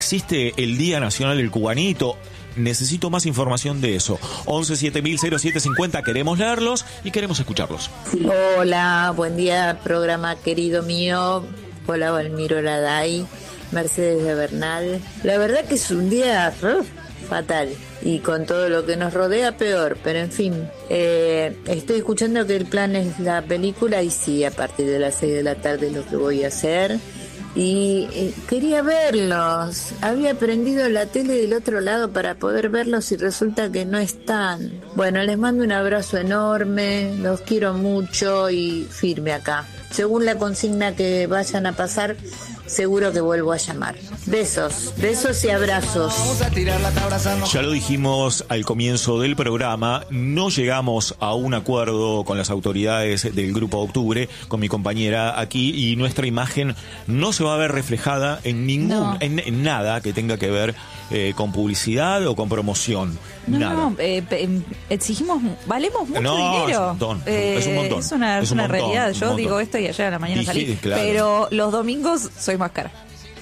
existe el Día Nacional del Cubanito. Necesito más información de eso. 11-7000-0750, queremos leerlos y queremos escucharlos. Hola, buen día, programa querido mío. Hola, Valmiro Laday, Mercedes de Bernal. La verdad que es un día fatal y con todo lo que nos rodea peor, pero en fin, estoy escuchando que el plan es la película y sí, a partir de las 6 de la tarde es lo que voy a hacer. Y quería verlos, había prendido la tele del otro lado para poder verlos y resulta que no están. Bueno, les mando un abrazo enorme, los quiero mucho y firme acá. Según la consigna que vayan a pasar, seguro que vuelvo a llamar. Besos, besos y abrazos. Ya lo dijimos al comienzo del programa, no llegamos a un acuerdo con las autoridades del Grupo Octubre, con mi compañera aquí, y nuestra imagen no se va a ver reflejada en en nada que tenga que ver con publicidad o con promoción. Nada. Exigimos, valemos mucho dinero. Es un montón. Es un una montón, realidad. Yo digo esto y ayer a la mañana salí. Claro. Pero los domingos soy más cara.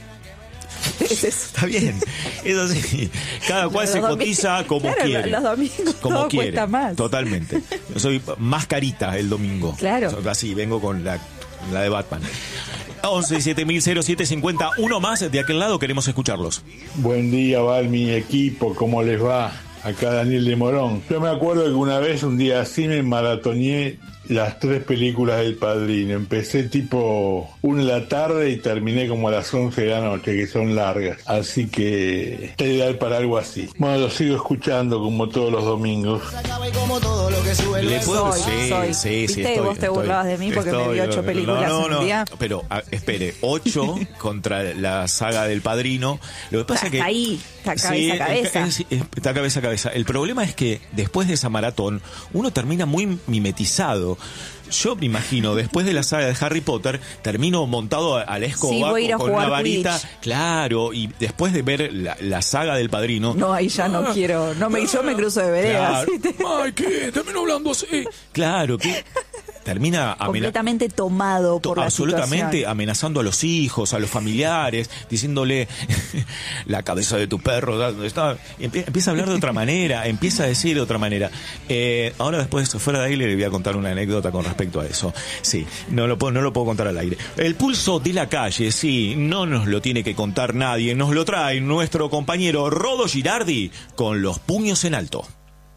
Está bien, eso sí, cada cual se cotiza como quiere. Los domingos como todo quiere, cuesta más. Totalmente. Yo soy más carita el domingo. Claro. Así, vengo con la de Batman. 11-7000-0750, uno más de aquel lado, queremos escucharlos. Buen día, Val, mi equipo, ¿cómo les va? Acá Daniel de Morón. Yo me acuerdo que una vez, un día así, me maratoneé las 3 películas del Padrino. Empecé tipo 1 de la tarde y terminé como a las 11 de la noche, que son largas. Así que está ideal para algo así. Bueno, lo sigo escuchando como todos los domingos. ¿Le puedo? Soy. Sí, ¿Viste? Vos te burlabas de mí porque me vi 8 películas en un día. Pero, espere, 8 contra la saga del Padrino. Lo que pasa es que... Ahí, está cabeza a cabeza. Está cabeza a cabeza. El problema es que después de esa maratón, uno termina muy mimetizado. Yo me imagino, después de la saga de Harry Potter, termino montado a la escoba con una varita. Quidditch. Claro, y después de ver la saga del Padrino... No, ahí ya no quiero. Yo me cruzo de vereda. Claro. Ay, ¿qué? Termino hablando así. Claro, que... termina completamente tomado por la absolutamente situación. Amenazando a los hijos, a los familiares, diciéndole la cabeza de tu perro, ¿dónde está? Empieza a hablar de otra manera, empieza a decir de otra manera. Ahora después, fuera de aire, le voy a contar una anécdota con respecto a eso. Sí, no lo puedo contar al aire. El pulso de la calle, sí, no nos lo tiene que contar nadie, nos lo trae nuestro compañero Rodo Girardi con los puños en alto.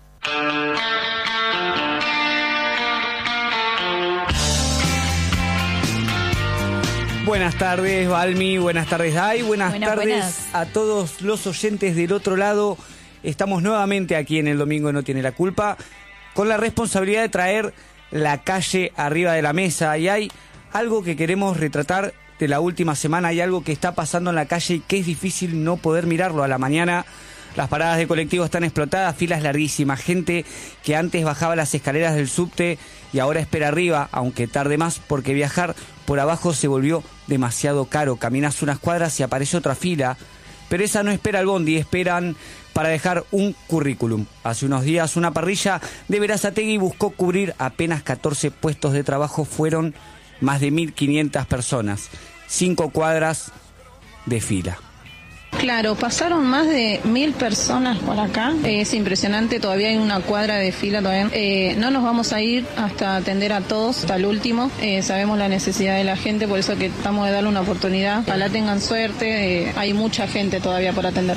Buenas tardes, Valmi, buenas tardes, Dai, buenas tardes a todos los oyentes del otro lado. Estamos nuevamente aquí en El Domingo No Tiene la Culpa, con la responsabilidad de traer la calle arriba de la mesa. Y hay algo que queremos retratar de la última semana, hay algo que está pasando en la calle y que es difícil no poder mirarlo. A la mañana las paradas de colectivo están explotadas, filas larguísimas, gente que antes bajaba las escaleras del subte y ahora espera arriba, aunque tarde más, porque viajar por abajo se volvió demasiado caro. Caminás unas cuadras y aparece otra fila, pero esa no espera el bondi, esperan para dejar un currículum. Hace unos días una parrilla de Berazategui buscó cubrir apenas 14 puestos de trabajo, fueron más de 1.500 personas, 5 cuadras de fila. Claro, pasaron más de 1.000 personas por acá. Es impresionante, todavía hay una cuadra de fila todavía. No nos vamos a ir hasta atender a todos, hasta el último. Sabemos la necesidad de la gente, por eso que tratamos de darle una oportunidad. Ojalá tengan suerte, hay mucha gente todavía por atender.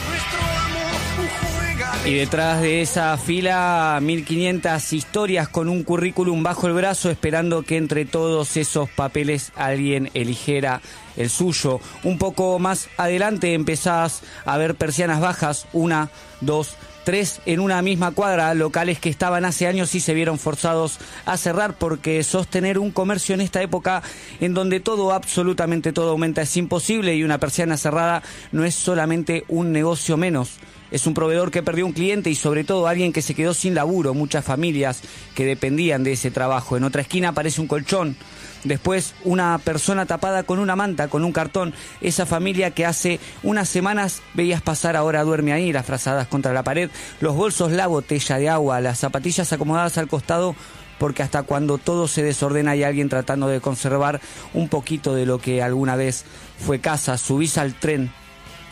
Y detrás de esa fila, 1.500 historias con un currículum bajo el brazo, esperando que entre todos esos papeles alguien eligiera el suyo. Un poco más adelante empezás a ver persianas bajas, 1, 2, 3 en una misma cuadra, locales que estaban hace años y se vieron forzados a cerrar, porque sostener un comercio en esta época en donde todo, absolutamente todo aumenta, es imposible, y una persiana cerrada no es solamente un negocio menos. Es un proveedor que perdió un cliente y sobre todo alguien que se quedó sin laburo, muchas familias que dependían de ese trabajo. En otra esquina aparece un colchón, después una persona tapada con una manta, con un cartón. Esa familia que hace unas semanas veías pasar ahora duerme ahí, las frazadas contra la pared, los bolsos, la botella de agua, las zapatillas acomodadas al costado, porque hasta cuando todo se desordena hay alguien tratando de conservar un poquito de lo que alguna vez fue casa. Subís al tren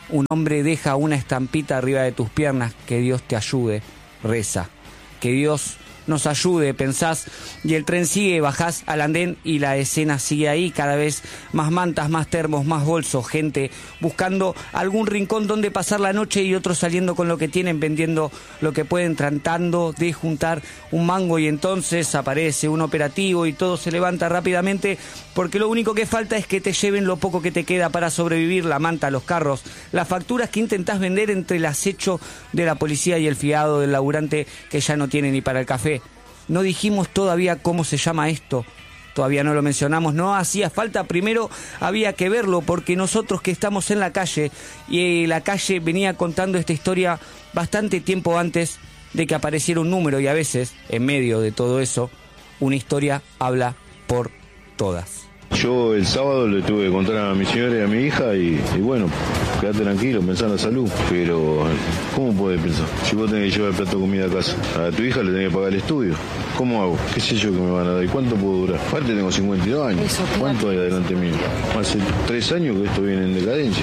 un hombre deja una estampita arriba de tus piernas, que Dios te ayude, reza, que Dios nos ayude, pensás, y el tren sigue, bajás al andén y la escena sigue ahí, cada vez más mantas, más termos, más bolsos, gente buscando algún rincón donde pasar la noche y otros saliendo con lo que tienen, vendiendo lo que pueden, tratando de juntar un mango, y entonces aparece un operativo y todo se levanta rápidamente, porque lo único que falta es que te lleven lo poco que te queda para sobrevivir, la manta, los carros, las facturas que intentás vender entre el acecho de la policía y el fiado del laburante que ya no tiene ni para el café. No dijimos todavía cómo se llama esto, todavía no lo mencionamos, no hacía falta, primero había que verlo, porque nosotros que estamos en la calle, y la calle venía contando esta historia bastante tiempo antes de que apareciera un número, y a veces, en medio de todo eso, una historia habla por todas. Yo el sábado le tuve que contar a mi señora y a mi hija y bueno, quédate tranquilo, pensá en la salud. Pero, ¿cómo podés pensar? Si vos tenés que llevar el plato de comida a casa, a tu hija le tenés que pagar el estudio. ¿Cómo hago? ¿Qué sé yo que me van a dar? ¿Y cuánto puedo durar? Aparte tengo 52 años. ¿Cuánto hay adelante mío? Hace 3 años que esto viene en decadencia.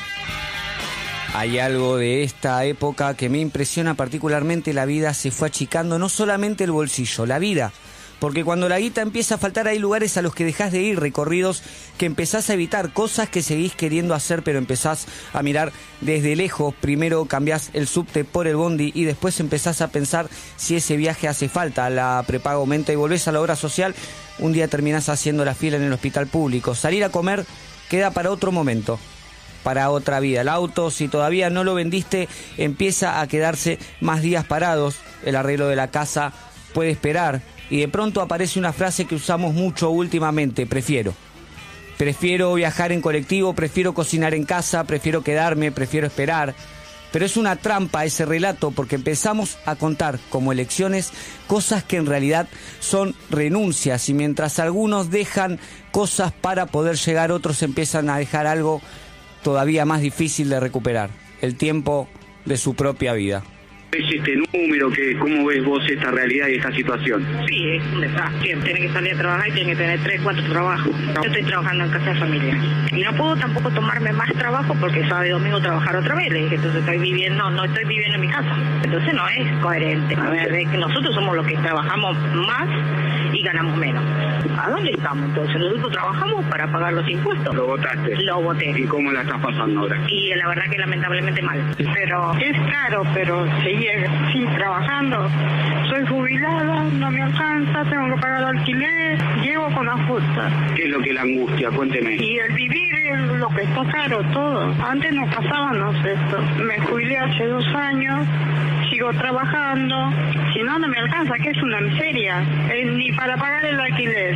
Hay algo de esta época que me impresiona particularmente, la vida se fue achicando, no solamente el bolsillo, la vida. Porque cuando la guita empieza a faltar hay lugares a los que dejás de ir, recorridos que empezás a evitar, cosas que seguís queriendo hacer pero empezás a mirar desde lejos. Primero cambiás el subte por el bondi y después empezás a pensar si ese viaje hace falta, la prepaga aumenta y volvés a la obra social. Un día terminás haciendo la fila en el hospital público. Salir a comer queda para otro momento, para otra vida. El auto, si todavía no lo vendiste, empieza a quedarse más días parados. El arreglo de la casa puede esperar. Y de pronto aparece una frase que usamos mucho últimamente: prefiero viajar en colectivo, prefiero cocinar en casa, prefiero quedarme, prefiero esperar. Pero es una trampa ese relato, porque empezamos a contar como elecciones cosas que en realidad son renuncias, y mientras algunos dejan cosas para poder llegar, otros empiezan a dejar algo todavía más difícil de recuperar: el tiempo de su propia vida. ¿Ves este número? ¿Cómo ves vos esta realidad y esta situación? Sí, es un desastre. Tiene que salir a trabajar y tiene que tener 3, 4 trabajos. Yo estoy trabajando en casa de familia. Y no puedo tampoco tomarme más trabajo porque sábado y domingo trabajar otra vez. Entonces no estoy viviendo en mi casa. Entonces no es coherente. A ver, es que nosotros somos los que trabajamos más y ganamos menos. ¿A dónde estamos entonces? Nosotros trabajamos para pagar los impuestos. ¿Lo votaste? Lo voté. ¿Y cómo la estás pasando ahora? Y la verdad que lamentablemente mal. Pero es caro, pero seguir trabajando. Soy jubilada, no me alcanza, tengo que pagar alquiler, llevo con la justa. ¿Qué es lo que la angustia? Cuénteme. Y el vivir es lo que está caro todo. Antes no pasábamos esto. Me jubilé hace 2 años, sigo trabajando. Si no me alcanza, que es una miseria. Ni para pagar el alquiler.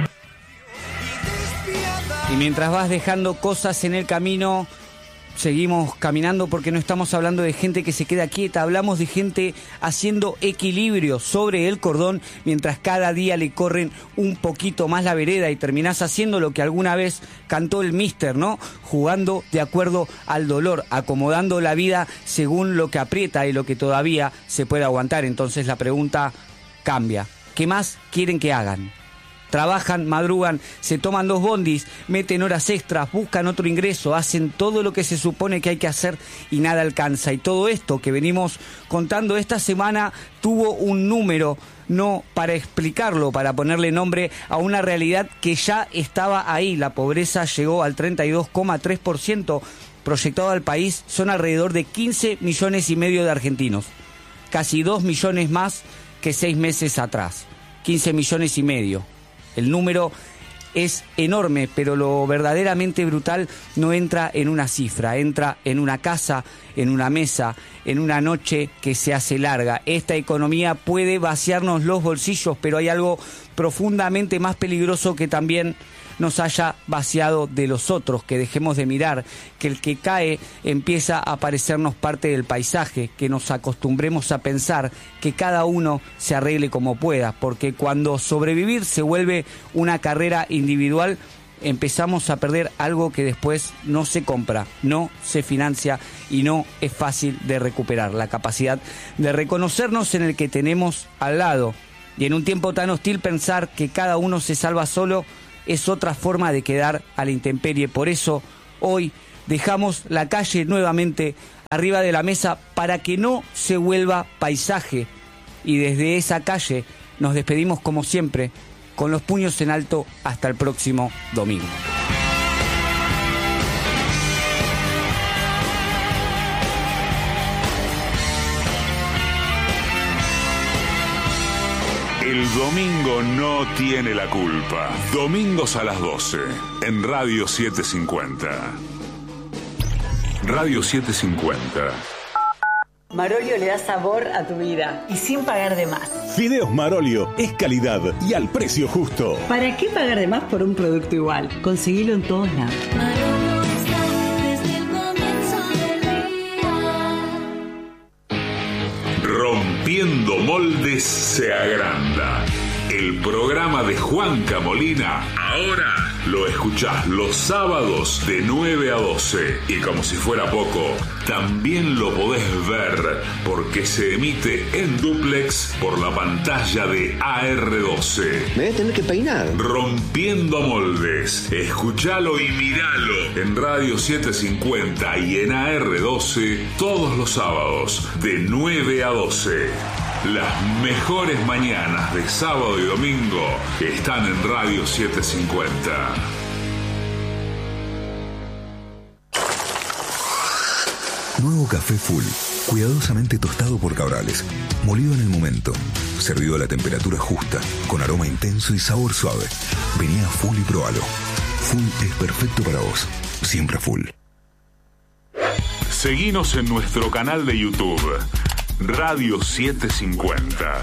Y mientras vas dejando cosas en el camino, seguimos caminando, porque no estamos hablando de gente que se queda quieta, hablamos de gente haciendo equilibrio sobre el cordón mientras cada día le corren un poquito más la vereda, y terminás haciendo lo que alguna vez cantó el Mister, ¿no? Jugando de acuerdo al dolor, acomodando la vida según lo que aprieta y lo que todavía se puede aguantar. Entonces la pregunta cambia: ¿qué más quieren que hagan? Trabajan, madrugan, se toman 2 bondis, meten horas extras, buscan otro ingreso, hacen todo lo que se supone que hay que hacer y nada alcanza. Y todo esto que venimos contando esta semana tuvo un número, no para explicarlo, para ponerle nombre a una realidad que ya estaba ahí. La pobreza llegó al 32,3% proyectado al país. Son alrededor de 15 millones y medio de argentinos, casi 2 millones más que 6 meses atrás. 15 millones y medio. El número es enorme, pero lo verdaderamente brutal no entra en una cifra, entra en una casa, en una mesa, en una noche que se hace larga. Esta economía puede vaciarnos los bolsillos, pero hay algo profundamente más peligroso que también nos haya vaciado de los otros, que dejemos de mirar, que el que cae empieza a parecernos parte del paisaje, que nos acostumbremos a pensar que cada uno se arregle como pueda, porque cuando sobrevivir se vuelve una carrera individual, empezamos a perder algo que después no se compra, no se financia y no es fácil de recuperar: la capacidad de reconocernos en el que tenemos al lado. Y en un tiempo tan hostil, pensar que cada uno se salva solo es otra forma de quedar a la intemperie. Por eso hoy dejamos la calle nuevamente arriba de la mesa para que no se vuelva paisaje. Y desde esa calle nos despedimos como siempre, con los puños en alto hasta el próximo domingo. El domingo no tiene la culpa. Domingos a las 12 en Radio 750. Radio 750. Marolio le da sabor a tu vida y sin pagar de más. Fideos Marolio es calidad y al precio justo. ¿Para qué pagar de más por un producto igual? Conseguilo en todos lados. Marolio está desde el comienzo del día. Rompiendo moldes se agranda. El programa de Juanca Molina ahora lo escuchás los sábados de 9 a 12. Y como si fuera poco, también lo podés ver porque se emite en dúplex por la pantalla de AR12. Me voy a tener que peinar. Rompiendo moldes. Escuchalo y miralo en Radio 750 y en AR12 todos los sábados de 9 a 12. Las mejores mañanas de sábado y domingo están en Radio 750. Nuevo café Full, cuidadosamente tostado por Cabrales, molido en el momento, servido a la temperatura justa, con aroma intenso y sabor suave. Vení a Full y probalo. Full es perfecto para vos, siempre Full. Seguinos en nuestro canal de YouTube, Radio 750.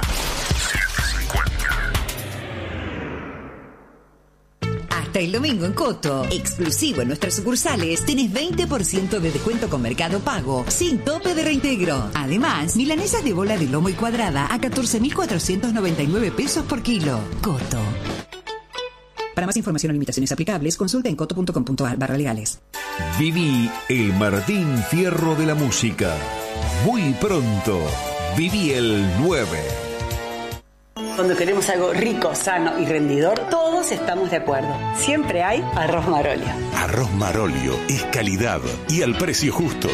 Hasta el domingo en Coto, exclusivo en nuestras sucursales, tenés 20% de descuento con Mercado Pago, sin tope de reintegro. Además, milanesas de bola de lomo y cuadrada a 14.499 pesos por kilo. Coto. Para más información o limitaciones aplicables, consulta en coto.com.ar/legales. Viví el Martín Fierro de la música. Muy pronto, viví el 9. Cuando queremos algo rico, sano y rendidor, todos estamos de acuerdo. Siempre hay arroz Marolio. Arroz Marolio es calidad y al precio justo.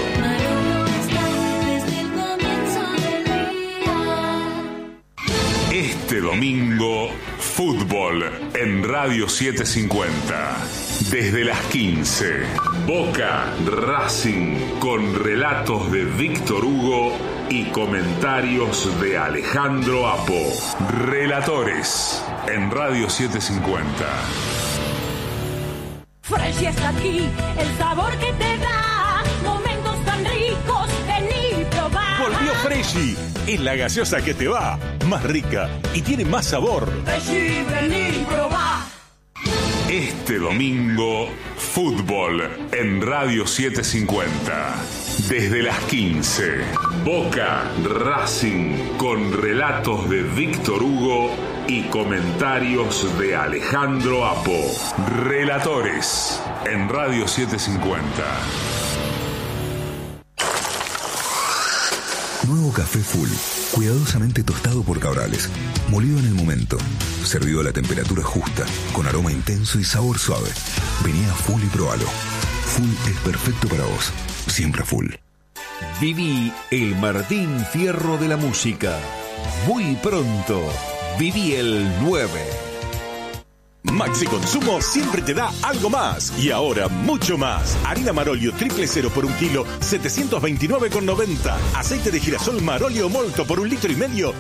Este domingo, fútbol en Radio 750. Desde las 15, Boca Racing con relatos de Víctor Hugo y comentarios de Alejandro Apo. Relatores en Radio 750. Fresh está aquí, el sabor que te da momentos tan ricos, vení probar. Volvió Freshy, es la gaseosa que te va, más rica y tiene más sabor. Freshy, vení probar. Este domingo, fútbol en Radio 750. Desde las 15, Boca Racing con relatos de Víctor Hugo y comentarios de Alejandro Apo. Relatores en Radio 750. Nuevo café Full, cuidadosamente tostado por Cabrales, molido en el momento, servido a la temperatura justa, con aroma intenso y sabor suave. Vení a Full y probalo. Full es perfecto para vos, siempre Full. Viví el Martín Fierro de la música. Muy pronto, viví el 9. Maxi Consumo siempre te da algo más. Y ahora mucho más. Harina Marolio 000 por 1 kilo, 729,90. Aceite de girasol Marolio Molto por 1,5 litros,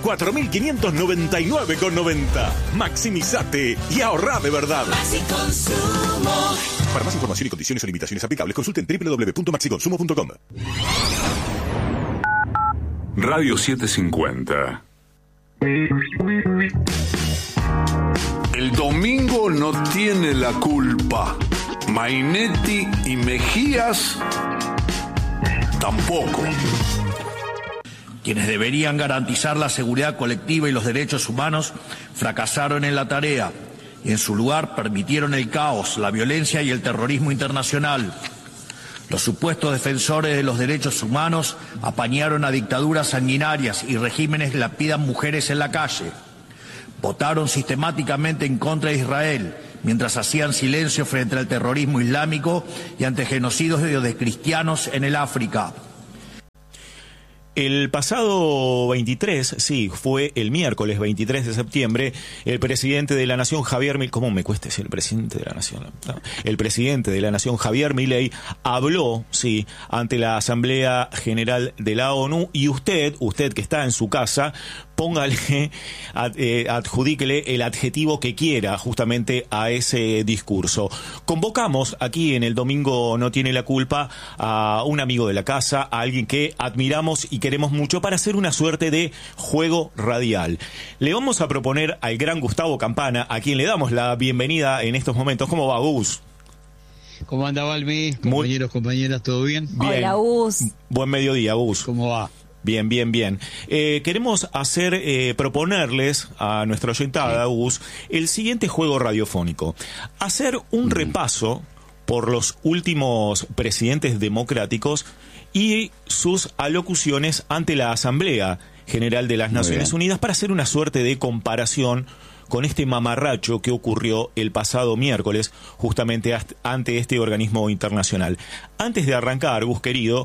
4.599,90. Maximizate y ahorrá de verdad. Maxi Consumo. Para más información y condiciones o limitaciones aplicables, consulten www.maxiconsumo.com. Radio 750. El domingo no tiene la culpa. Mainetti y Mejías tampoco. Quienes deberían garantizar la seguridad colectiva y los derechos humanos fracasaron en la tarea y en su lugar permitieron el caos, la violencia y el terrorismo internacional. Los supuestos defensores de los derechos humanos apañaron a dictaduras sanguinarias y regímenes que lapidan mujeres en la calle. Votaron sistemáticamente en contra de Israel, mientras hacían silencio frente al terrorismo islámico y ante genocidios de cristianos en el África. El pasado 23, sí, fue el miércoles 23 de septiembre, el presidente de la Nación, Javier Milei, ¿cómo me cuesta decir el presidente de la Nación? No. El presidente de la Nación, Javier Milei, habló, sí, ante la Asamblea General de la ONU, y usted que está en su casa, póngale, adjudíquele el adjetivo que quiera justamente a ese discurso. Convocamos aquí en El Domingo No Tiene la Culpa a un amigo de la casa, a alguien que admiramos y queremos mucho, para hacer una suerte de juego radial. Le vamos a proponer al gran Gustavo Campana, a quien le damos la bienvenida en estos momentos. ¿Cómo va, Gus? ¿Cómo anda, Balbi? Compañeros, compañeras, ¿todo bien? Bien. Hola, Gus. Buen mediodía, Gus. ¿Cómo va? Bien. Queremos proponerles a nuestra oyentada, Gus, el siguiente juego radiofónico. Hacer un repaso por los últimos presidentes democráticos y sus alocuciones ante la Asamblea General de las Naciones Unidas, para hacer una suerte de comparación con este mamarracho que ocurrió el pasado miércoles justamente ante este organismo internacional. Antes de arrancar, Gus querido,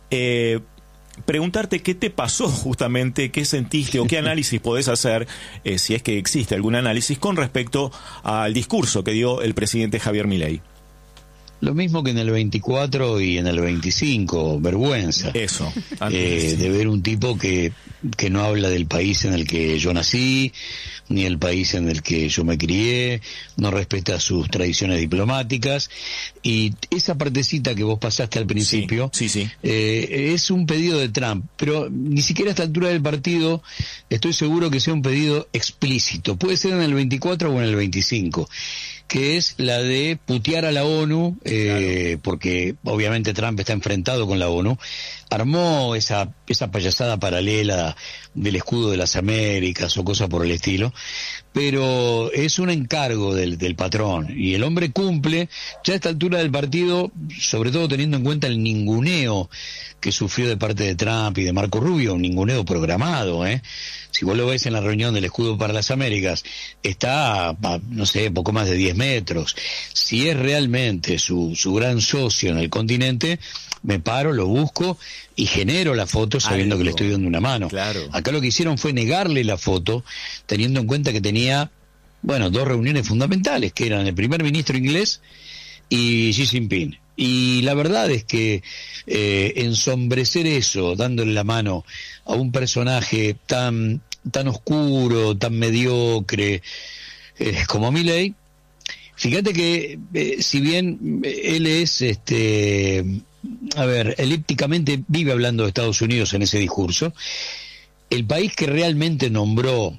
preguntarte qué te pasó justamente, qué sentiste o qué análisis podés hacer, si es que existe algún análisis, con respecto al discurso que dio el presidente Javier Milei. Lo mismo que en el 24 y en el 25, vergüenza. Eso. De ver un tipo que no habla del país en el que yo nací, ni el país en el que yo me crié, no respeta sus tradiciones diplomáticas, y esa partecita que vos pasaste al principio, sí. Es un pedido de Trump, pero ni siquiera a esta altura del partido estoy seguro que sea un pedido explícito. Puede ser en el 24 o en el 25. Que es la de putear a la ONU, claro, porque obviamente Trump está enfrentado con la ONU, armó esa payasada paralela del escudo de las Américas o cosa por el estilo, pero es un encargo del patrón, y el hombre cumple ya a esta altura del partido, sobre todo teniendo en cuenta el ninguneo que sufrió de parte de Trump y de Marco Rubio, un ninguneo programado, Si vos lo ves en la reunión del escudo para las Américas, está, no sé, poco más de 10 metros. Si es realmente su gran socio en el continente, me paro, lo busco y genero la foto sabiendo que le estoy dando una mano. Claro. Acá lo que hicieron fue negarle la foto, teniendo en cuenta que tenía, dos reuniones fundamentales, que eran el primer ministro inglés y Xi Jinping. Y la verdad es que ensombrecer eso, dándole la mano a un personaje tan oscuro, tan mediocre como Milei, fíjate que si bien él es, elípticamente vive hablando de Estados Unidos en ese discurso, el país que realmente nombró,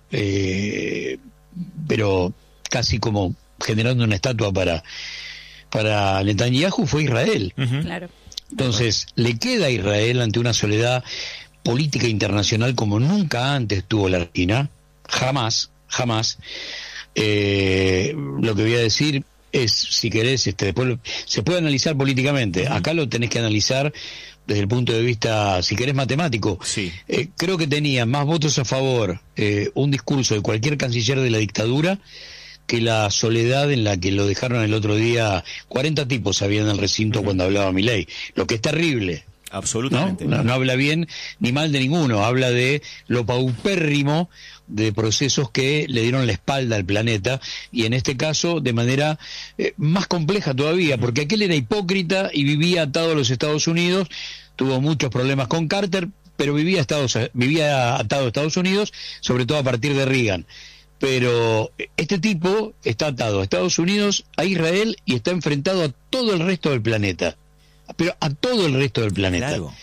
pero casi como generando una estatua para Netanyahu, fue Israel. Claro. Entonces, le queda a Israel ante una soledad política internacional como nunca antes tuvo la Argentina, jamás. Lo que voy a decir es, si querés, después se puede analizar políticamente. Acá lo tenés que analizar desde el punto de vista, si querés, matemático. Sí. Creo que tenía más votos a favor un discurso de cualquier canciller de la dictadura que la soledad en la que lo dejaron el otro día. 40 tipos había en el recinto cuando hablaba Milei, lo que es terrible. Absolutamente. No habla bien ni mal de ninguno, habla de lo paupérrimo de procesos que le dieron la espalda al planeta, y en este caso de manera más compleja todavía, porque aquel era hipócrita y vivía atado a los Estados Unidos, tuvo muchos problemas con Carter, pero vivía atado a Estados Unidos, sobre todo a partir de Reagan. Pero este tipo está atado a Estados Unidos, a Israel, y está enfrentado a todo el resto del planeta. Pero a todo el resto del planeta. Claro.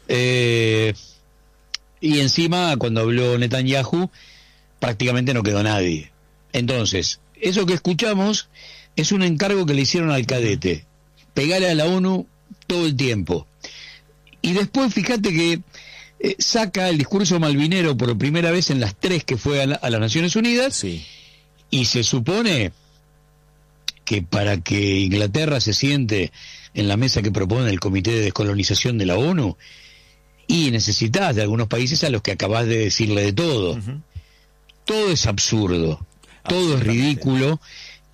Y encima, cuando habló Netanyahu, prácticamente no quedó nadie. Entonces, eso que escuchamos es un encargo que le hicieron al cadete. Pegarle a la ONU todo el tiempo. Y después, fíjate que saca el discurso malvinero por primera vez en las 3 que fue a las Naciones Unidas, sí, y se supone que para que Inglaterra se siente en la mesa que propone el Comité de Descolonización de la ONU, y necesitas de algunos países a los que acabas de decirle de todo. Todo es absurdo, todo es ridículo,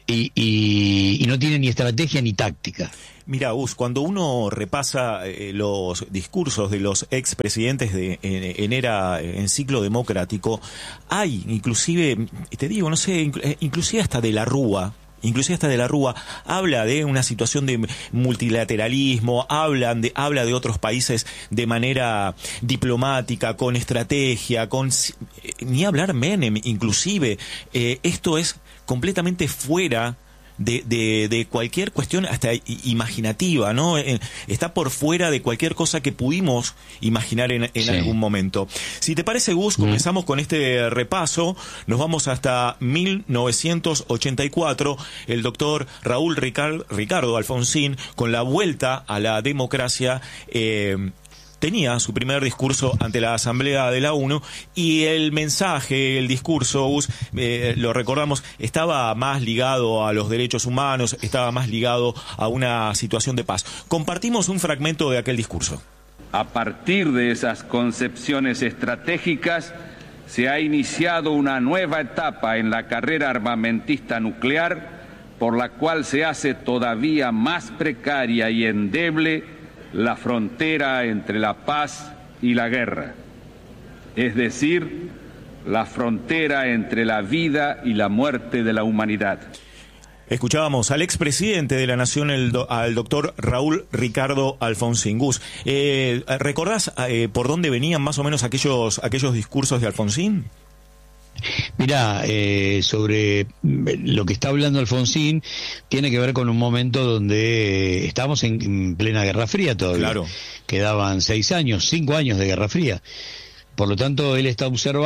y no tiene ni estrategia ni táctica. Mira, Gus, cuando uno repasa los discursos de los expresidentes en ciclo democrático, hay inclusive, te digo, no sé, inclusive hasta de la Rúa, habla de una situación de multilateralismo, habla de otros países de manera diplomática, con estrategia, ni hablar Menem, inclusive. Esto es completamente fuera de cualquier cuestión hasta imaginativa, ¿no? Está por fuera de cualquier cosa que pudimos imaginar en algún momento. Si te parece, Gus, comenzamos con este repaso. Nos vamos hasta 1984. El doctor Raúl Ricardo Alfonsín, con la vuelta a la democracia, tenía su primer discurso ante la Asamblea de la ONU, y el mensaje, el discurso, lo recordamos, estaba más ligado a los derechos humanos, estaba más ligado a una situación de paz. Compartimos un fragmento de aquel discurso. A partir de esas concepciones estratégicas, se ha iniciado una nueva etapa en la carrera armamentista nuclear, por la cual se hace todavía más precaria y endeble la frontera entre la paz y la guerra, es decir, la frontera entre la vida y la muerte de la humanidad. Escuchábamos al expresidente de la Nación, al doctor Raúl Ricardo Alfonsín. Gus, ¿recordás por dónde venían más o menos aquellos discursos de Alfonsín? Mirá, sobre lo que está hablando Alfonsín, tiene que ver con un momento donde estamos en plena Guerra Fría todavía. Claro. Quedaban 5 años de Guerra Fría. Por lo tanto, el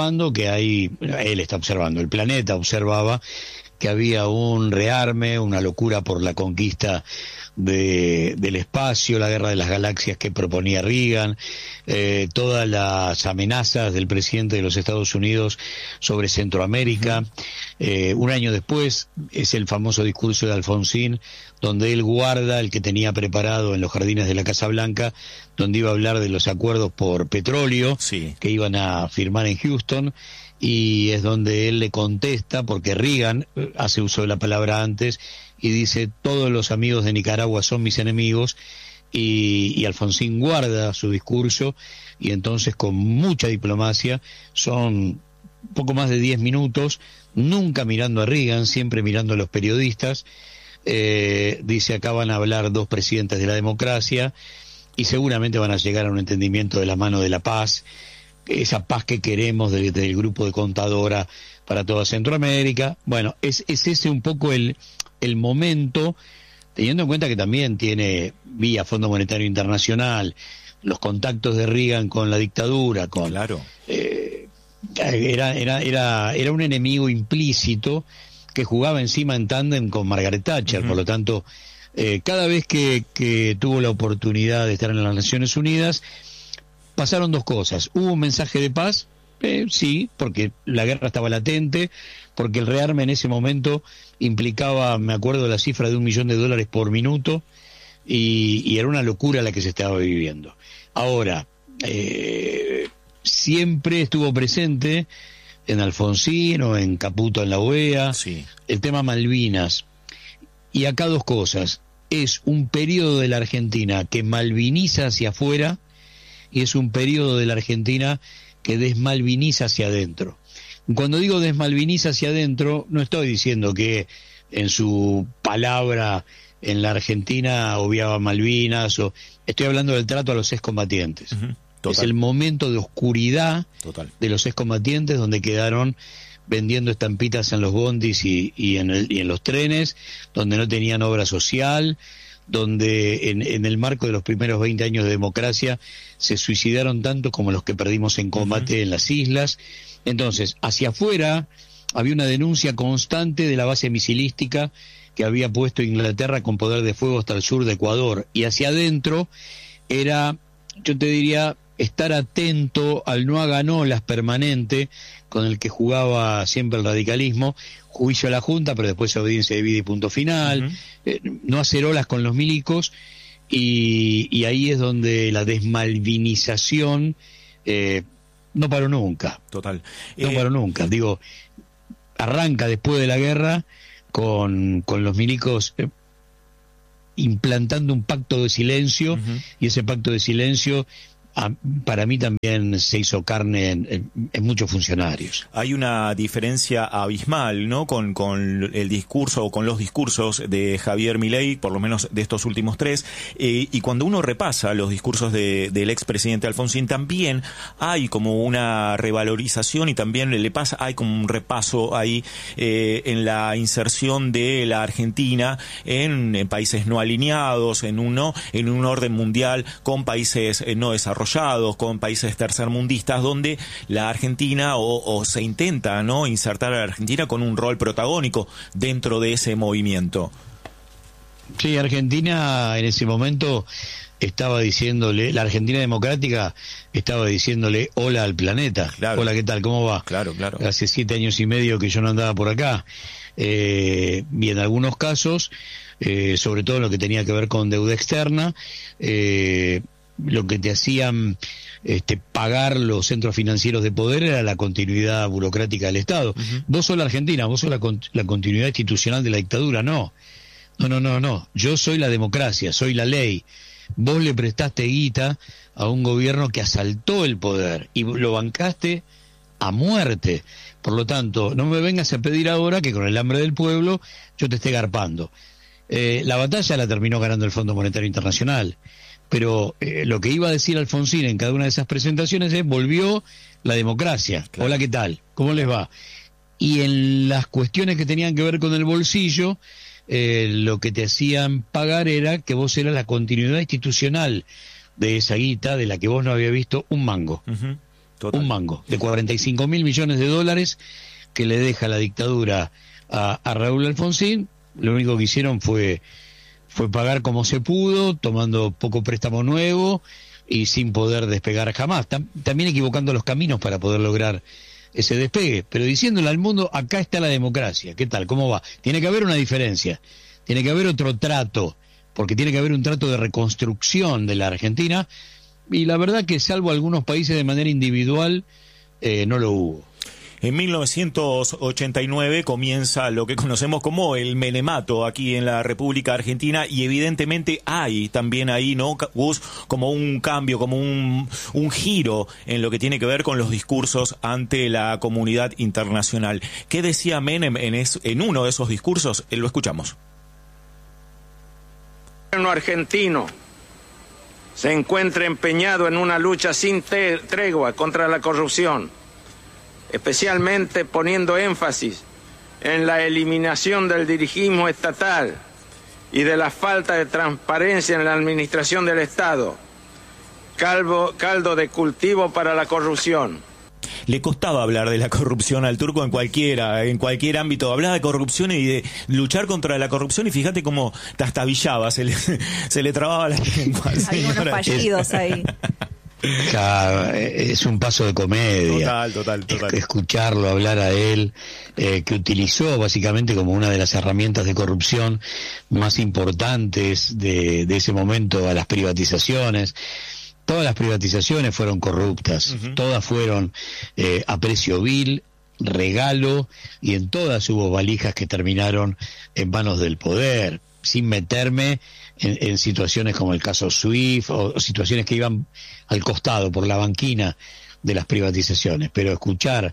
planeta observaba que había un rearme, una locura por la conquista del espacio, la guerra de las galaxias que proponía Reagan, todas las amenazas del presidente de los Estados Unidos sobre Centroamérica. Un año después es el famoso discurso de Alfonsín, donde él guarda el que tenía preparado en los jardines de la Casa Blanca, donde iba a hablar de los acuerdos por petróleo que iban a firmar en Houston, y es donde él le contesta, porque Reagan hace uso de la palabra antes, y dice: todos los amigos de Nicaragua son mis enemigos, y Alfonsín guarda su discurso, y entonces con mucha diplomacia, son poco más de 10 minutos, nunca mirando a Reagan, siempre mirando a los periodistas, dice: acá van a hablar 2 presidentes de la democracia, y seguramente van a llegar a un entendimiento de la mano de la paz, esa paz que queremos desde el grupo de Contadora para toda Centroamérica. Bueno, es ese un poco el momento, teniendo en cuenta que también tiene, vía Fondo Monetario Internacional, los contactos de Reagan con la dictadura, era un enemigo implícito que jugaba encima en tándem con Margaret Thatcher. Por lo tanto, cada vez que tuvo la oportunidad de estar en las Naciones Unidas, pasaron 2 cosas. Hubo un mensaje de paz, sí, porque la guerra estaba latente, porque el rearme en ese momento implicaba, me acuerdo de la cifra de $1 millón por minuto, y era una locura la que se estaba viviendo. Ahora, siempre estuvo presente en Alfonsín o en Caputo en la OEA, el tema Malvinas. Y acá 2 cosas. Es un periodo de la Argentina que malviniza hacia afuera, y es un periodo de la Argentina que desmalviniza hacia adentro. Cuando digo desmalviniza hacia adentro, no estoy diciendo que en su palabra en la Argentina obviaba Malvinas, estoy hablando del trato a los excombatientes. Es el momento de oscuridad de los excombatientes, donde quedaron vendiendo estampitas en los bondis y en los trenes, donde no tenían obra social, donde en el marco de los primeros 20 años de democracia se suicidaron tanto como los que perdimos en combate en las islas. Entonces, hacia afuera había una denuncia constante de la base misilística que había puesto Inglaterra con poder de fuego hasta el sur de Ecuador, y hacia adentro era, yo te diría, estar atento al no hagan olas permanente con el que jugaba siempre el radicalismo, juicio a la Junta, pero después obediencia de vida y punto final, no hacer olas con los milicos, y ahí es donde la desmalvinización no paró nunca. No paró nunca. Digo, arranca después de la guerra, con los milicos implantando un pacto de silencio, y ese pacto de silencio para mí también se hizo carne en muchos funcionarios. Hay una diferencia abismal, ¿no?, con el discurso o con los discursos de Javier Milei, por lo menos de estos últimos 3, y cuando uno repasa los discursos del expresidente Alfonsín, también hay como una revalorización y también hay como un repaso ahí en la inserción de la Argentina en países no alineados, en un orden mundial con países no desarrollados, con países tercermundistas, donde la Argentina o se intenta, ¿no?, insertar a la Argentina con un rol protagónico dentro de ese movimiento. Sí, Argentina en ese momento estaba diciéndole, la Argentina democrática estaba diciéndole hola al planeta. Claro. Hola, ¿qué tal? ¿Cómo va? Claro. Hace 7 años y medio que yo no andaba por acá. Y en algunos casos, sobre todo en lo que tenía que ver con deuda externa, lo que te hacían pagar los centros financieros de poder era la continuidad burocrática del Estado. Vos sos la Argentina, vos sos la continuidad institucional de la dictadura. No. Yo soy la democracia, soy la ley. Vos le prestaste guita a un gobierno que asaltó el poder y lo bancaste a muerte. Por lo tanto, no me vengas a pedir ahora que con el hambre del pueblo yo te esté garpando. La batalla la terminó ganando el Fondo Monetario Internacional. Pero lo que iba a decir Alfonsín en cada una de esas presentaciones es: volvió la democracia. Claro. Hola, ¿qué tal? ¿Cómo les va? Y en las cuestiones que tenían que ver con el bolsillo, lo que te hacían pagar era que vos eras la continuidad institucional de esa guita de la que vos no habías visto un mango. Un mango de 45.000 millones de dólares que le deja la dictadura a Raúl Alfonsín. Lo único que hicieron fue pagar como se pudo, tomando poco préstamo nuevo y sin poder despegar jamás. También equivocando los caminos para poder lograr ese despegue, pero diciéndole al mundo: acá está la democracia. ¿Qué tal? ¿Cómo va? Tiene que haber una diferencia, tiene que haber otro trato, porque tiene que haber un trato de reconstrucción de la Argentina, y la verdad que salvo algunos países de manera individual, no lo hubo. En 1989 comienza lo que conocemos como el menemato aquí en la República Argentina, y evidentemente hay también ahí, ¿no, Gus?, como un cambio, como un giro en lo que tiene que ver con los discursos ante la comunidad internacional. ¿Qué decía Menem en uno de esos discursos? Lo escuchamos. El gobierno argentino se encuentra empeñado en una lucha sin tregua contra la corrupción, especialmente poniendo énfasis en la eliminación del dirigismo estatal y de la falta de transparencia en la administración del Estado, caldo de cultivo para la corrupción. Le costaba hablar de la corrupción al turco en cualquier ámbito. Hablaba de corrupción y de luchar contra la corrupción, y fíjate cómo tastabillaba, se le trababa la lengua. Hay unos fallidos ahí. Claro, es un paso de comedia. Total. Escucharlo hablar a él, que utilizó básicamente como una de las herramientas de corrupción más importantes de ese momento a las privatizaciones. Todas las privatizaciones fueron corruptas, todas fueron a precio vil, regalo, y en todas hubo valijas que terminaron en manos del poder, sin meterme en situaciones como el caso SWIFT o situaciones que iban al costado por la banquina de las privatizaciones. Pero escuchar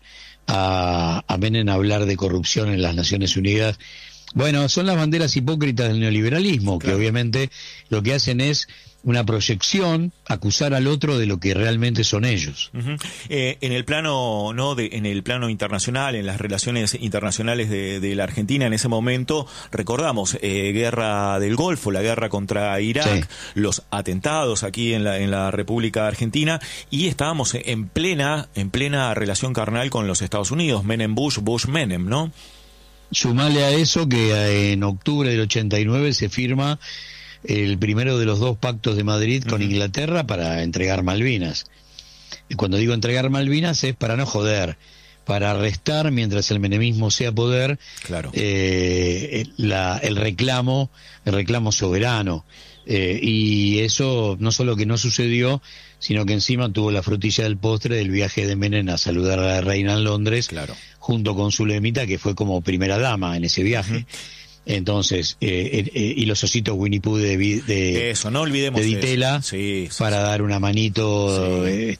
a Menem hablar de corrupción en las Naciones Unidas, bueno, son las banderas hipócritas del neoliberalismo, claro, que obviamente lo que hacen es una proyección, acusar al otro de lo que realmente son ellos. En el plano, ¿no?, en el plano internacional, en las relaciones internacionales de la Argentina en ese momento, recordamos guerra del Golfo, la guerra contra Irak, sí, los atentados aquí en la República Argentina, y estábamos en plena relación carnal con los Estados Unidos, Menem Bush, Bush Menem, ¿no? Sumale a eso que en octubre del 89 se firma el primero de los 2 pactos de Madrid con Inglaterra para entregar Malvinas. Y cuando digo entregar Malvinas es para no joder, para restar mientras el menemismo sea poder, claro, el reclamo soberano. Y eso no solo que no sucedió, sino que encima tuvo la frutilla del postre del viaje de Menem a saludar a la reina en Londres, junto con Zulemita, que fue como primera dama en ese viaje. Entonces, y los ositos Winnie Pooh de eso, no olvidemos de Di Tella, para dar una manito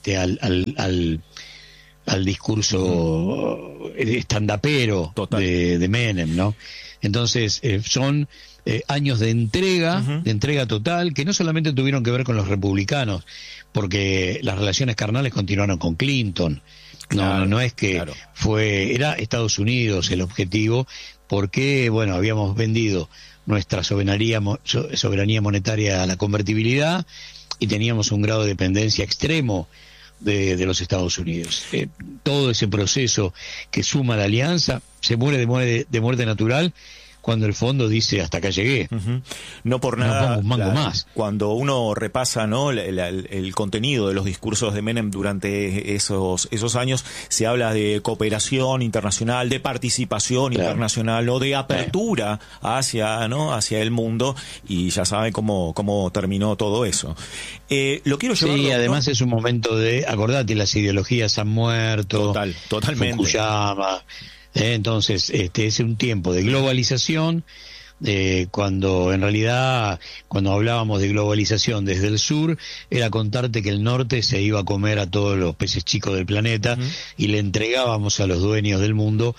al discurso estandapero de Menem, ¿no? Entonces, son años de entrega total, que no solamente tuvieron que ver con los republicanos, porque las relaciones carnales continuaron con Clinton. No es que era Estados Unidos el objetivo, porque, bueno, habíamos vendido nuestra soberanía monetaria a la convertibilidad y teníamos un grado de dependencia extremo de los Estados Unidos. Todo ese proceso que suma la alianza se muere de muerte natural cuando el fondo dice hasta acá llegué. No por nada, pongo un mango más. Cuando uno repasa, ¿no?, el contenido de los discursos de Menem durante esos años, se habla de cooperación internacional, de participación internacional, o de apertura hacia el mundo, y ya saben cómo terminó todo eso. Lo quiero llevar. Sí, además es un momento acordate, las ideologías han muerto. Totalmente. Fukuyama. Entonces, es un tiempo de globalización, cuando en realidad, cuando hablábamos de globalización desde el sur, era contarte que el norte se iba a comer a todos los peces chicos del planeta, y le entregábamos a los dueños del mundo,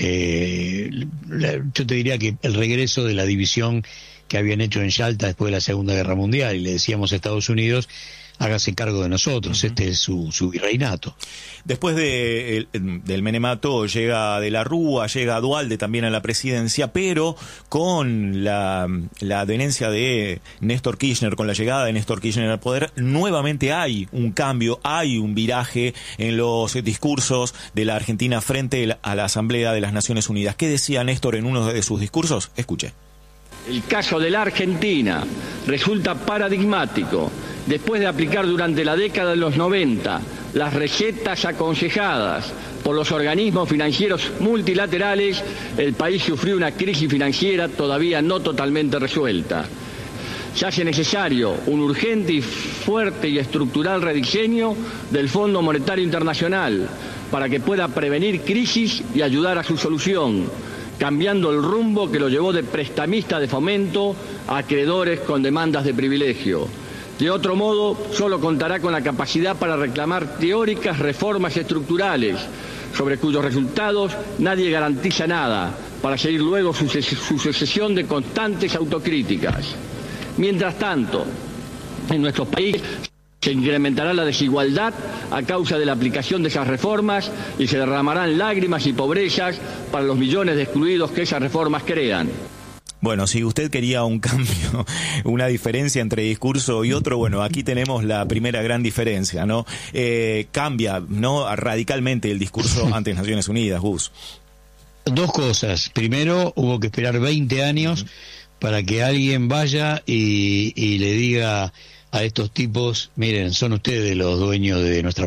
yo te diría que el regreso de la división que habían hecho en Yalta después de la Segunda Guerra Mundial, y le decíamos a Estados Unidos, hágase cargo de nosotros, este es su virreinato. Después del menemato llega De la Rúa, llega Duhalde también a la presidencia, pero con la advenencia de Néstor Kirchner, con la llegada de Néstor Kirchner al poder, nuevamente hay un cambio, hay un viraje en los discursos de la Argentina frente a la Asamblea de las Naciones Unidas. ¿Qué decía Néstor en uno de sus discursos? Escuche. El caso de la Argentina resulta paradigmático. Después de aplicar durante la década de los 90 las recetas aconsejadas por los organismos financieros multilaterales, el país sufrió una crisis financiera todavía no totalmente resuelta. Se hace necesario un urgente y fuerte y estructural rediseño del Fondo Monetario Internacional para que pueda prevenir crisis y ayudar a su solución, cambiando el rumbo que lo llevó de prestamista de fomento a acreedores con demandas de privilegio. De otro modo, solo contará con la capacidad para reclamar teóricas reformas estructurales, sobre cuyos resultados nadie garantiza nada, para seguir luego su sucesión de constantes autocríticas. Mientras tanto, en nuestros países se incrementará la desigualdad a causa de la aplicación de esas reformas y se derramarán lágrimas y pobrezas para los millones de excluidos que esas reformas crean. Bueno, si usted quería un cambio, una diferencia entre discurso y otro, bueno, aquí tenemos la primera gran diferencia, ¿no? Cambia, ¿no?, radicalmente el discurso ante Naciones Unidas, Gus. Dos cosas. Primero, hubo que esperar 20 años para que alguien vaya y le diga a estos tipos, miren, son ustedes los dueños de nuestra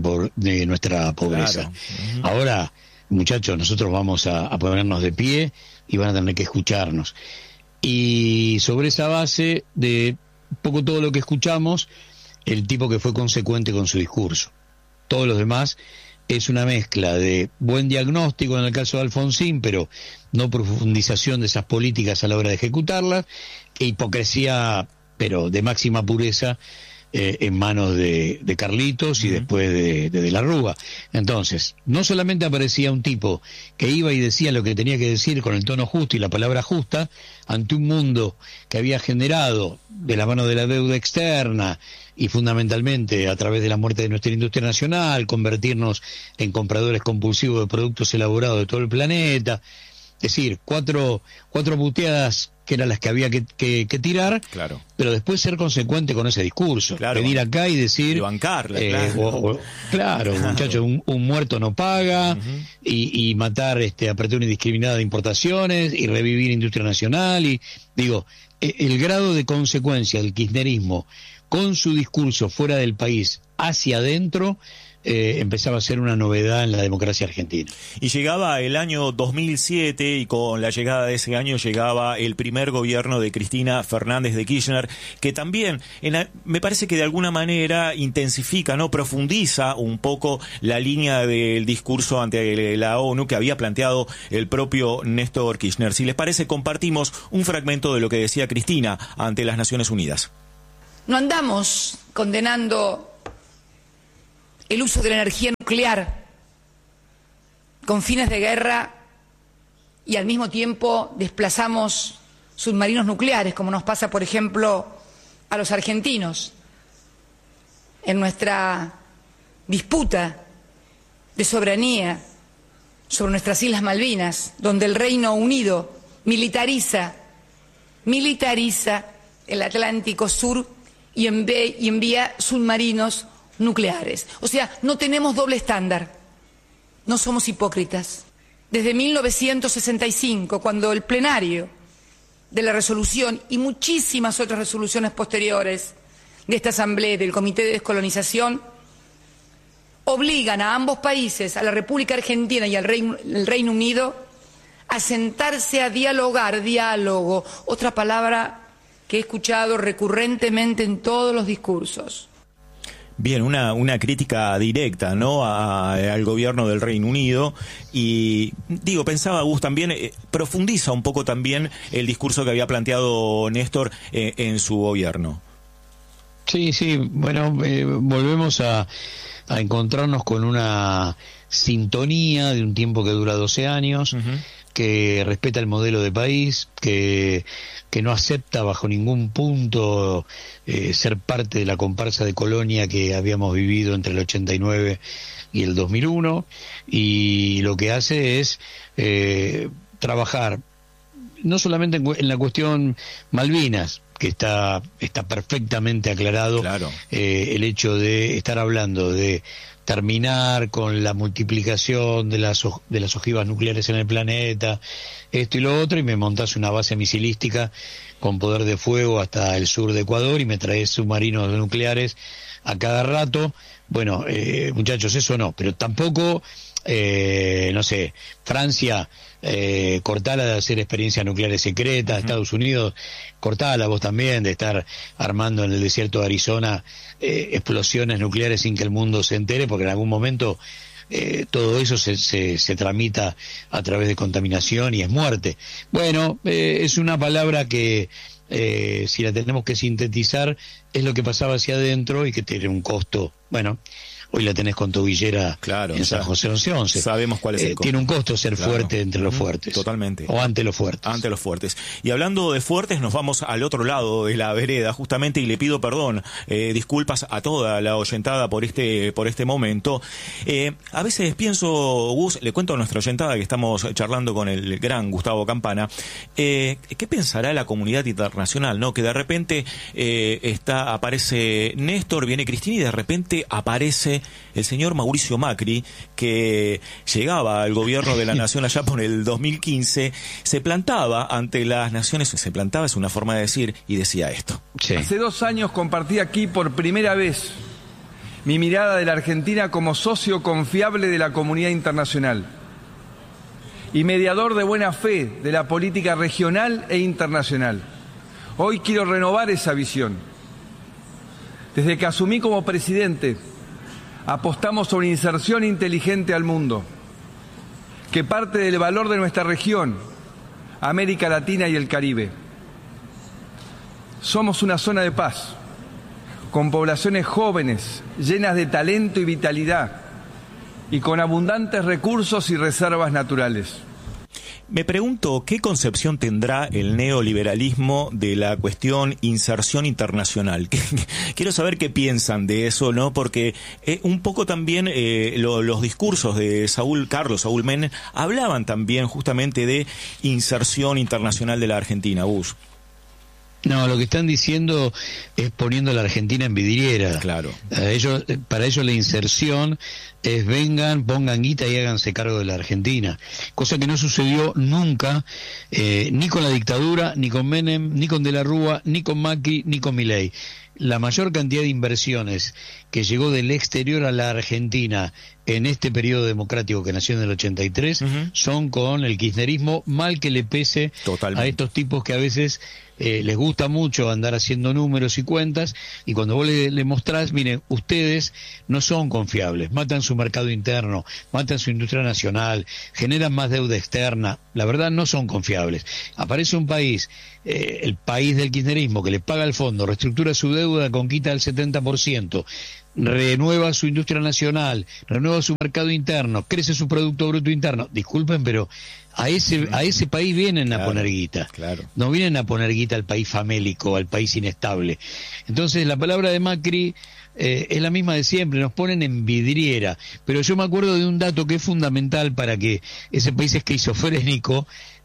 pobreza. Claro. Ahora, muchachos, nosotros vamos a ponernos de pie y van a tener que escucharnos. Y sobre esa base de poco todo lo que escuchamos, el tipo que fue consecuente con su discurso. Todos los demás es una mezcla de buen diagnóstico en el caso de Alfonsín, pero no profundización de esas políticas a la hora de ejecutarlas, e hipocresía, pero de máxima pureza, en manos de Carlitos y después de la Rúa. Entonces, no solamente aparecía un tipo que iba y decía lo que tenía que decir con el tono justo y la palabra justa, ante un mundo que había generado de la mano de la deuda externa y fundamentalmente a través de la muerte de nuestra industria nacional, convertirnos en compradores compulsivos de productos elaborados de todo el planeta. Es decir, cuatro puteadas que eran las que había que tirar, claro, pero después ser consecuente con ese discurso, claro, venir acá y decir, y bancarla, claro, muchachos, un muerto no paga, y matar apertura indiscriminada de importaciones y revivir industria nacional, y digo, el grado de consecuencia del kirchnerismo con su discurso fuera del país hacia adentro empezaba a ser una novedad en la democracia argentina. Y llegaba el año 2007 y con la llegada de ese año llegaba el primer gobierno de Cristina Fernández de Kirchner, que también me parece que de alguna manera intensifica, ¿no? Profundiza un poco la línea del discurso ante la ONU que había planteado el propio Néstor Kirchner. Si les parece, compartimos un fragmento de lo que decía Cristina ante las Naciones Unidas. No andamos condenando el uso de la energía nuclear con fines de guerra y al mismo tiempo desplazamos submarinos nucleares, como nos pasa, por ejemplo, a los argentinos en nuestra disputa de soberanía sobre nuestras Islas Malvinas, donde el Reino Unido militariza el Atlántico Sur y envía submarinos nucleares. O sea, no tenemos doble estándar, no somos hipócritas. Desde 1965, cuando el plenario de la resolución y muchísimas otras resoluciones posteriores de esta Asamblea del Comité de Descolonización obligan a ambos países, a la República Argentina y al Reino Unido, a sentarse a dialogar, diálogo, otra palabra que he escuchado recurrentemente en todos los discursos. Bien, una crítica directa, ¿no?, al gobierno del Reino Unido. Y digo, pensaba, Gus, también profundiza un poco también el discurso que había planteado Néstor en su gobierno. Sí, bueno, volvemos a encontrarnos con una sintonía de un tiempo que dura 12 años, que respeta el modelo de país, que no acepta bajo ningún punto ser parte de la comparsa de colonia que habíamos vivido entre el 89 y el 2001, y lo que hace es trabajar no solamente en la cuestión Malvinas, que está perfectamente aclarado, claro. El hecho de estar hablando de terminar con la multiplicación de las ojivas nucleares en el planeta, esto y lo otro, y me montás una base misilística con poder de fuego hasta el sur de Ecuador y me traes submarinos nucleares a cada rato. Bueno, muchachos, eso no, pero tampoco, no sé, Francia, cortala de hacer experiencias nucleares secretas, Estados Unidos, cortala vos también de estar armando en el desierto de Arizona explosiones nucleares sin que el mundo se entere, porque en algún momento todo eso se tramita a través de contaminación y es muerte. Bueno, es una palabra que si la tenemos que sintetizar es lo que pasaba hacia adentro y que tiene un costo. Bueno, hoy la tenés con Tobillera, claro, en San José 11. Sabemos cuál es el costo. Tiene un costo ser fuerte entre los fuertes. Totalmente. O ante los fuertes. Ante los fuertes. Y hablando de fuertes, nos vamos al otro lado de la vereda, justamente, y le pido perdón, disculpas a toda la oyentada por este momento. A veces pienso, Gus, le cuento a nuestra oyentada que estamos charlando con el gran Gustavo Campana, ¿qué pensará la comunidad internacional, no? Que de repente aparece Néstor, viene Cristina y de repente aparece el señor Mauricio Macri, que llegaba al gobierno de la nación allá por el 2015, se plantaba ante las naciones, se plantaba es una forma de decir, y decía esto. Sí. Hace 2 años compartí aquí por primera vez mi mirada de la Argentina como socio confiable de la comunidad internacional y mediador de buena fe de la política regional e internacional. Hoy quiero renovar esa visión. Desde que asumí como presidente, apostamos a una inserción inteligente al mundo, que parte del valor de nuestra región, América Latina y el Caribe. Somos una zona de paz, con poblaciones jóvenes, llenas de talento y vitalidad, y con abundantes recursos y reservas naturales. Me pregunto qué concepción tendrá el neoliberalismo de la cuestión inserción internacional. Quiero saber qué piensan de eso, ¿no? Porque un poco también los discursos de Carlos Saúl Menem hablaban también justamente de inserción internacional de la Argentina, Gus. No, lo que están diciendo es poniendo a la Argentina en vidriera. Claro. Para ellos la inserción es vengan, pongan guita y háganse cargo de la Argentina. Cosa que no sucedió nunca, ni con la dictadura, ni con Menem, ni con De la Rúa, ni con Macri, ni con Milei. la mayor cantidad de inversiones que llegó del exterior a la Argentina en este periodo democrático que nació en el 83 son con el kirchnerismo, mal que le pese a estos tipos que a veces les gusta mucho andar haciendo números y cuentas, y cuando vos le mostrás, miren, ustedes no son confiables, matan su mercado interno, matan su industria nacional, generan más deuda externa, la verdad no son confiables. Aparece un país, el país del kirchnerismo, que le paga al fondo, reestructura su deuda con quita del 70%, renueva su industria nacional, renueva su mercado interno, crece su Producto Bruto Interno. Disculpen, pero a ese país vienen a poner guita. No vienen a poner guita al país famélico, al país inestable. Entonces, la palabra de Macri es la misma de siempre, nos ponen en vidriera. Pero yo me acuerdo de un dato que es fundamental para que ese país esquizofrénico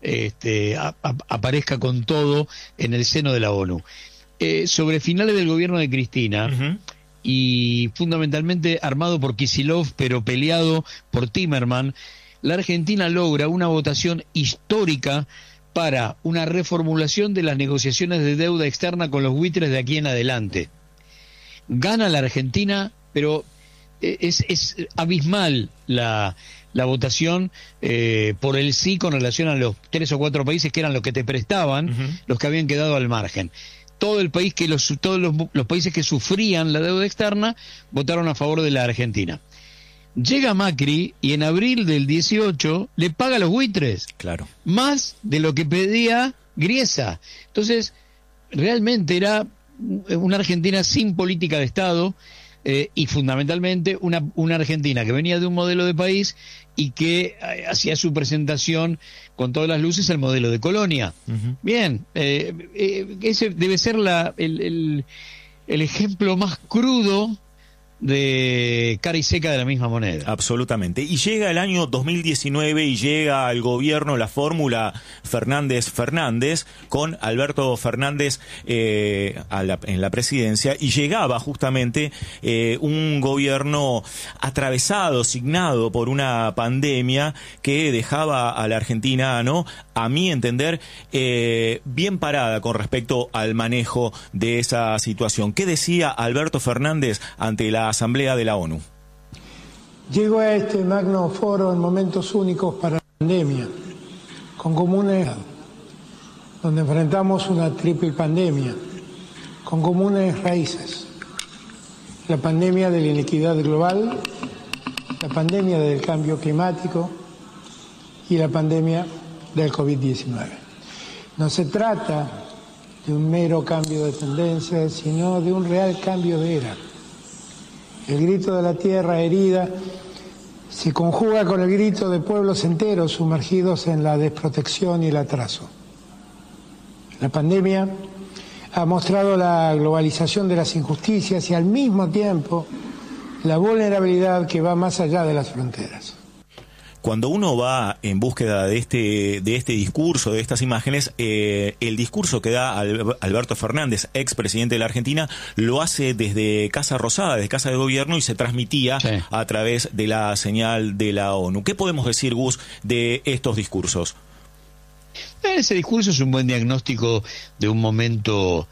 aparezca con todo en el seno de la ONU. Sobre finales del gobierno de Cristina, y fundamentalmente armado por Kicillof, pero peleado por Timerman, la Argentina logra una votación histórica para una reformulación de las negociaciones de deuda externa con los buitres de aquí en adelante. Gana la Argentina, pero es abismal la votación por el sí con relación a los 3 o 4 países que eran los que te prestaban, los que habían quedado al margen. Todo el país todos los países que sufrían la deuda externa votaron a favor de la Argentina. Llega Macri y en abril del 18 le paga a los buitres. Claro. Más de lo que pedía Griesa. Entonces, realmente era una Argentina sin política de Estado, y fundamentalmente una Argentina que venía de un modelo de país y que hacía su presentación con todas las luces el modelo de colonia. Bien, ese debe ser el ejemplo más crudo de cara y seca de la misma moneda. Absolutamente. Y llega el año 2019 y llega al gobierno la fórmula Fernández-Fernández con Alberto Fernández en la presidencia, y llegaba justamente un gobierno atravesado, signado por una pandemia que dejaba a la Argentina, ¿no?, a mi entender, bien parada con respecto al manejo de esa situación. ¿Qué decía Alberto Fernández ante la Asamblea de la ONU? Llego a este magno foro en momentos únicos para la pandemia, con comunes, donde enfrentamos una triple pandemia, con comunes raíces. La pandemia de la inequidad global, la pandemia del cambio climático y la pandemia del COVID-19. No se trata de un mero cambio de tendencia, sino de un real cambio de era. El grito de la tierra herida se conjuga con el grito de pueblos enteros sumergidos en la desprotección y el atraso. La pandemia ha mostrado la globalización de las injusticias y al mismo tiempo la vulnerabilidad que va más allá de las fronteras. Cuando uno va en búsqueda de este discurso, de estas imágenes, el discurso que da Alberto Fernández, expresidente de la Argentina, lo hace desde Casa Rosada, desde Casa de Gobierno, y se transmitía a través de la señal de la ONU. ¿Qué podemos decir, Gus, de estos discursos? Ese discurso es un buen diagnóstico de un momento,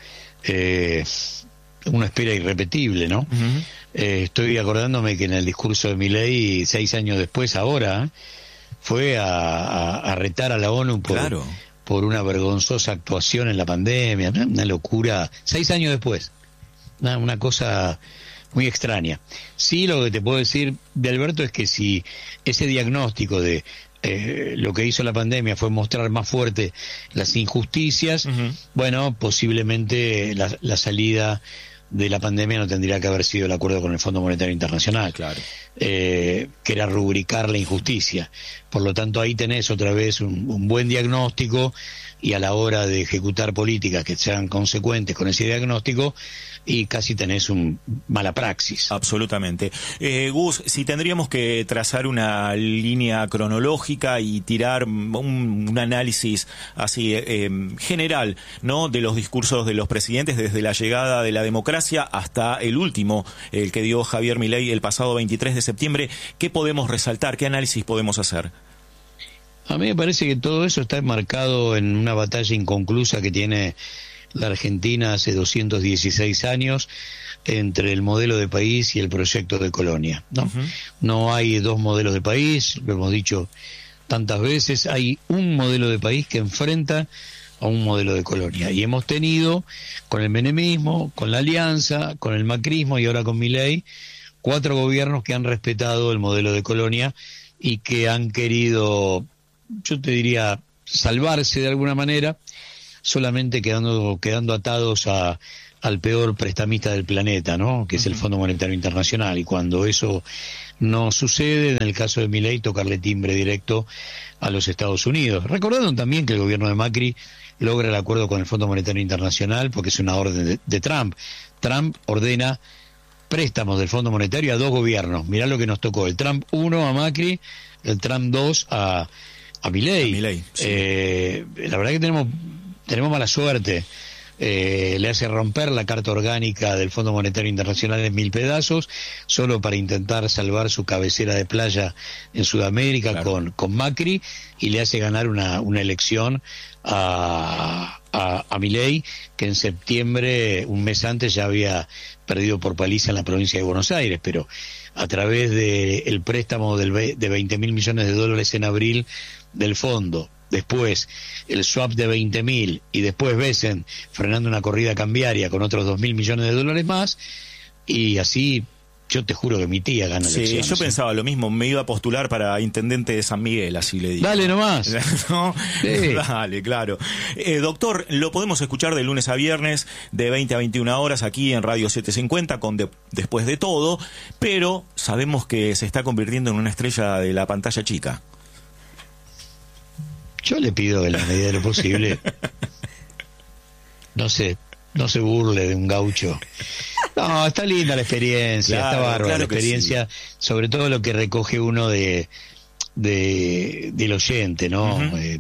una espera irrepetible, ¿no? Estoy acordándome que en el discurso de Milei, 6 años después, ahora, fue a retar a la ONU por una vergonzosa actuación en la pandemia, ¿no? Una locura, 6 años después, una cosa muy extraña. Sí, lo que te puedo decir de Alberto es que si ese diagnóstico de lo que hizo la pandemia fue mostrar más fuerte las injusticias, bueno, posiblemente la salida de la pandemia no tendría que haber sido el acuerdo con el Fondo Monetario Internacional, que era rubricar la injusticia. Por lo tanto, ahí tenés otra vez un buen diagnóstico, y a la hora de ejecutar políticas que sean consecuentes con ese diagnóstico, y casi tenés mala praxis. Absolutamente. Gus, si tendríamos que trazar una línea cronológica y tirar un análisis así general, ¿no?, de los discursos de los presidentes desde la llegada de la democracia hasta el último, el que dio Javier Milei el pasado 23 de septiembre, ¿qué podemos resaltar? ¿Qué análisis podemos hacer? A mí me parece que todo eso está enmarcado en una batalla inconclusa que tiene la Argentina hace 216 años entre el modelo de país y el proyecto de colonia, ¿no? Uh-huh. No hay dos modelos de país, lo hemos dicho tantas veces, hay un modelo de país que enfrenta a un modelo de colonia. Y hemos tenido, con el menemismo, con la alianza, con el macrismo y ahora con Milei, 4 gobiernos que han respetado el modelo de colonia y que han querido, yo te diría, salvarse de alguna manera, solamente quedando atados al peor prestamista del planeta, ¿no? Que es el Fondo Monetario Internacional. Y cuando eso no sucede, en el caso de Milei, tocarle timbre directo a los Estados Unidos. Recordando también que el gobierno de Macri logra el acuerdo con el Fondo Monetario Internacional porque es una orden de Trump. Trump ordena préstamos del Fondo Monetario a 2 gobiernos. Mirá lo que nos tocó, el Trump 1 a Macri, el Trump 2 a Milei. Sí. La verdad que tenemos mala suerte. Le hace romper la carta orgánica del Fondo Monetario Internacional en 1000 pedazos, solo para intentar salvar su cabecera de playa en Sudamérica, claro, con Macri, y le hace ganar una elección a Milei, que en septiembre, un mes antes, ya había perdido por paliza en la provincia de Buenos Aires, pero a través del préstamo de 20.000 millones de dólares en abril del fondo, después el swap de 20.000 y después Besen frenando una corrida cambiaria con otros 2.000 millones de dólares más, y así yo te juro que mi tía gana elecciones. Sí, yo pensaba lo mismo, me iba a postular para intendente de San Miguel, así le digo. Dale nomás. ¿No? Sí. Dale, claro. Doctor, lo podemos escuchar de lunes a viernes de 20 a 21 horas aquí en Radio 750 con Después de Todo, pero sabemos que se está convirtiendo en una estrella de la pantalla chica. Yo le pido que en la medida de lo posible no se burle de un gaucho. No, está linda la experiencia, claro, está bárbara la experiencia, sí. Sobre todo lo que recoge uno del oyente, ¿no? Uh-huh.